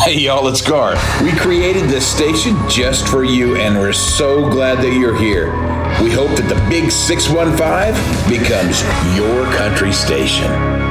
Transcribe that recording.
Hey y'all, it's Gar. We created this station just for you, and we're so glad that you're here. We hope that the Big 615 becomes your country station.